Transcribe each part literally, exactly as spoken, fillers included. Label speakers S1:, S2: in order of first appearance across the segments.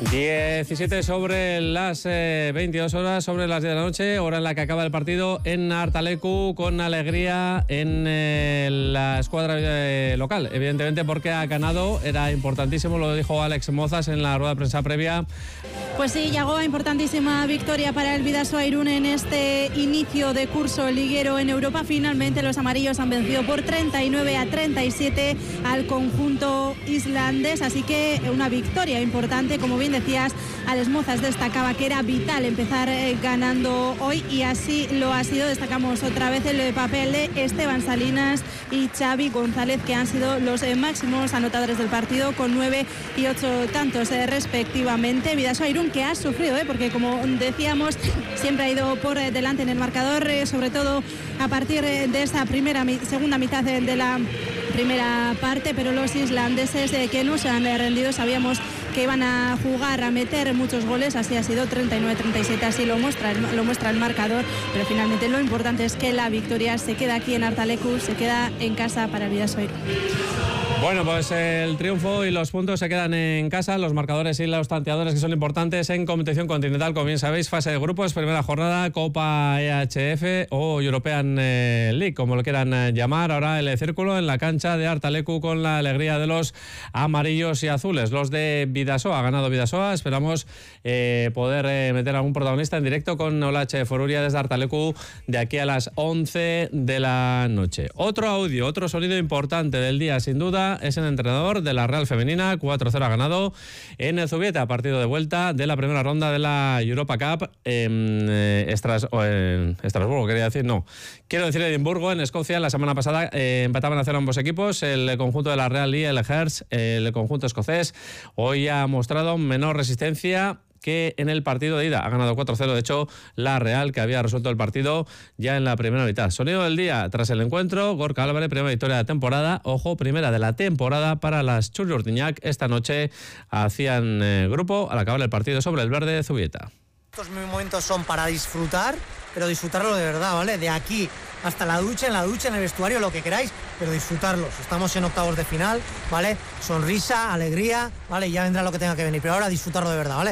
S1: diecisiete sobre las eh, veintidós horas, sobre las diez de la noche, hora en la que acaba el partido en Hartaleku, con alegría en eh, la escuadra eh, local, evidentemente porque ha ganado, era importantísimo, lo dijo Alex Mozas en la rueda de prensa previa.
S2: Pues sí, llegó importantísima victoria para el Bidasoa Irún en este inicio de curso liguero en Europa. Finalmente los amarillos han vencido por treinta y nueve a treinta y siete al conjunto islandés, así que una victoria importante, como bien decías. Alex Mozas destacaba que era vital empezar eh, ganando hoy, y así lo ha sido. Destacamos otra vez el papel de Esteban Salinas y Xavi González, que han sido los eh, máximos anotadores del partido, con nueve y ocho tantos eh, respectivamente. Bidasoa Irún, que ha sufrido, eh, porque como decíamos, siempre ha ido por eh, delante en el marcador, eh, sobre todo a partir eh, de esa primera segunda mitad de, de la primera parte, pero los islandeses eh, que no se han eh, rendido, sabíamos que iban a jugar, a meter muchos goles, así ha sido, treinta y nueve a treinta y siete, así lo muestra, lo muestra el marcador, pero finalmente lo importante es que la victoria se queda aquí en Hartaleku, se queda en casa para el Bidasoa Irún.
S1: Bueno, pues el triunfo y los puntos se quedan en casa, los marcadores y los tanteadores, que son importantes en competición continental, como bien sabéis, fase de grupos, primera jornada, Copa E H F o European League, como lo quieran llamar. Ahora el círculo en la cancha de Hartaleku, con la alegría de los amarillos y azules, los de Bidasoa. Ha ganado Bidasoa, esperamos eh, poder eh, meter a algún protagonista en directo con Olache Foruria desde Hartaleku de aquí a las once de la noche. Otro audio, otro sonido importante del día, sin duda, es el entrenador de la Real Femenina. Cuatro cero ha ganado en Zubieta, partido de vuelta de la primera ronda de la Europa Cup en, eh, Estras, o en Estrasburgo, quería decir, no. Quiero decir Edimburgo, en Escocia. La semana pasada eh, empataban a cero ambos equipos, el conjunto de la Real y el Hearts, el conjunto escocés. Hoy ha mostrado menor resistencia que en el partido de ida. Ha ganado cuatro cero, de hecho, la Real, que había resuelto el partido ya en la primera mitad. Sonido del día tras el encuentro, Gorka Álvarez, primera victoria de la temporada. Ojo, primera de la temporada para las Churi Urdiñac. Esta noche hacían eh, grupo al acabar el partido sobre el verde de Zubieta.
S3: Estos momentos son para disfrutar, pero disfrutarlo de verdad, ¿vale? De aquí hasta la ducha, en la ducha, en el vestuario, lo que queráis, pero disfrutarlos. Estamos en octavos de final, ¿vale? Sonrisa, alegría, ¿vale? Y ya vendrá lo que tenga que venir, pero ahora disfrutarlo de verdad, ¿vale?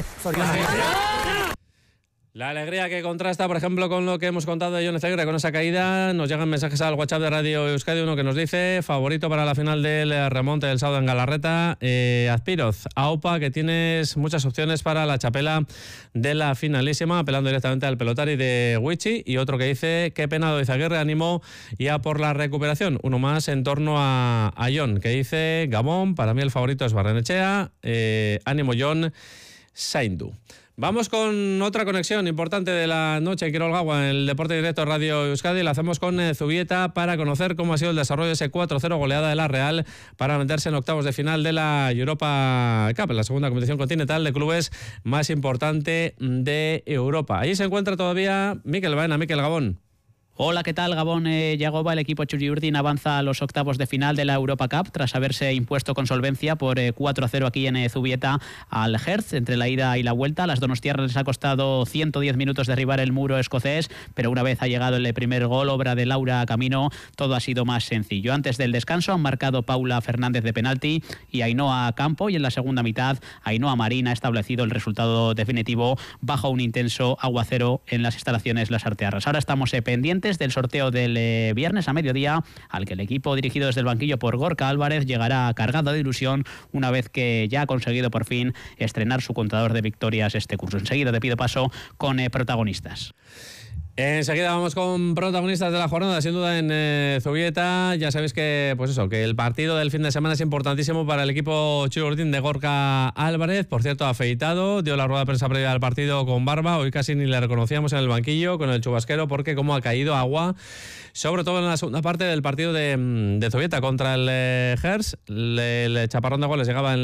S1: La alegría que contrasta, por ejemplo, con lo que hemos contado de Jon Ceguera, con esa caída. Nos llegan mensajes al WhatsApp de Radio Euskadi, uno que nos dice: favorito para la final del remonte del sábado en Galarreta, eh, Azpiroz, Aupa, que tienes muchas opciones para la chapela de la finalísima, apelando directamente al pelotari de Wichi. Y otro que dice: qué pena de Izaguirre, ánimo ya por la recuperación. Uno más en torno a, a Jon, que dice: Gabón, para mí el favorito es Barrenechea, eh, ánimo Jon, Saindu. Vamos con otra conexión importante de la noche en Quirolgawa, en el Deporte Directo Radio Euskadi. La hacemos con eh, Zubieta para conocer cómo ha sido el desarrollo de ese cuatro cero goleada de la Real para meterse en octavos de final de la Europa Cup, la segunda competición continental de clubes más importante de Europa. Allí se encuentra todavía Mikel Baena. Mikel, Gabón.
S4: Hola, ¿qué tal? Gabón eh, Yagoba, el equipo Txuri Urdin avanza a los octavos de final de la Europa Cup tras haberse impuesto con solvencia por eh, cuatro a cero aquí en eh, Zubieta al Hertz entre la ida y la vuelta. A las donostiarras les ha costado ciento diez minutos derribar el muro escocés, pero una vez ha llegado el primer gol, obra de Laura Camino, todo ha sido más sencillo. Antes del descanso han marcado Paula Fernández de penalti y Ainhoa Campo, y en la segunda mitad Ainhoa Marín ha establecido el resultado definitivo bajo un intenso aguacero en las instalaciones Las Artearras. Ahora estamos eh, pendientes del sorteo del eh, viernes a mediodía, al que el equipo dirigido desde el banquillo por Gorka Álvarez llegará cargado de ilusión una vez que ya ha conseguido por fin estrenar su contador de victorias este curso. Enseguida te pido paso con eh, protagonistas.
S1: Enseguida vamos con protagonistas de la jornada, sin duda en eh, Zubieta. Ya sabéis que, pues eso, que el partido del fin de semana es importantísimo para el equipo Txuri Urdin de Gorka Álvarez. Por cierto, afeitado, dio la rueda de prensa previa al partido con barba. Hoy casi ni le reconocíamos en el banquillo con el chubasquero, porque como ha caído agua, sobre todo en la segunda parte del partido de, de Zubieta contra el eh, Hertz, el, el chaparrón de goles llegaba en